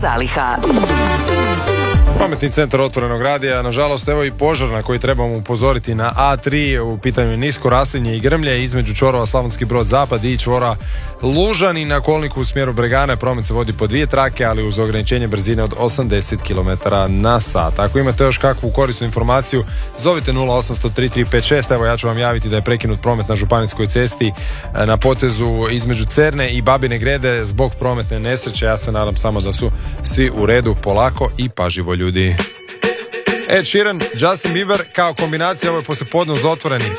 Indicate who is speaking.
Speaker 1: zaliha.
Speaker 2: Pametni centar otvorenog radija, nažalost evo i požar na koji trebamo upozoriti na A3, u pitanju nisko raslinje i grmlje između čvorova Slavonski Brod Zapad i čvora Lužani. Na kolniku u smjeru Bregane promet se vodi po 2 trake, ali uz ograničenje brzine od 80 km na sat. Ako imate još kakvu korisnu informaciju, zovite 0800 3356, evo ja ću vam javiti da je prekinut promet na županijskoj cesti na potezu između Cerne i Babine Grede zbog prometne nesreće. Ja se nadam samo da su svi u redu, polako i pažljivo ljudi. Ed Sheeran, Justin Bieber kao kombinacija, ovo je poslijepodne uz Otvoreni.